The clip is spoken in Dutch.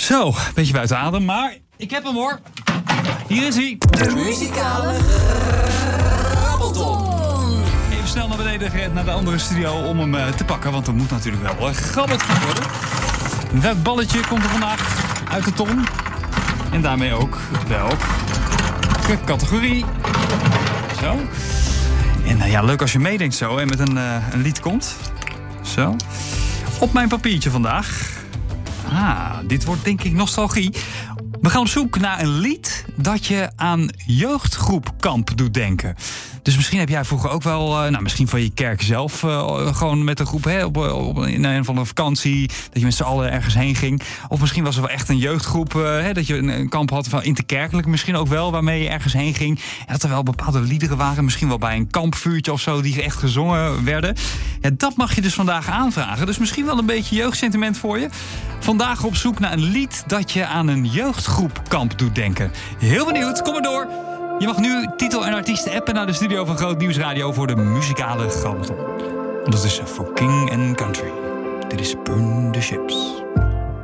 Zo, een beetje buiten adem, maar ik heb hem hoor. Hier is hij. De muzikale grabbelton. Even snel naar beneden gerend naar de andere studio om hem te pakken, want er moet natuurlijk wel grabbeld gaan worden. Welk balletje komt er vandaag uit de ton? En daarmee ook welke categorie? Zo. En ja, leuk als je meedenkt zo en met een lied komt. Zo. Op mijn papiertje vandaag. Dit wordt denk ik nostalgie. We gaan op zoek naar een lied dat je aan jeugdgroepkamp doet denken. Dus misschien heb jij vroeger ook wel, misschien van je kerk zelf, gewoon met een groep in een van een vakantie, dat je met z'n allen ergens heen ging. Of misschien was er wel echt een jeugdgroep, dat je een kamp had van interkerkelijk misschien ook wel, waarmee je ergens heen ging. En dat er wel bepaalde liederen waren, misschien wel bij een kampvuurtje of zo, die echt gezongen werden. Ja, dat mag je dus vandaag aanvragen. Dus misschien wel een beetje jeugdsentiment voor je. Vandaag op zoek naar een lied dat je aan een jeugdgroepkamp doet denken. Heel benieuwd, kom maar door. Je mag nu titel en artiesten appen naar de studio van Groot Nieuws Radio voor de muzikale grabbelton. Ondertussen voor King and Country. Dit is Burn the Ships.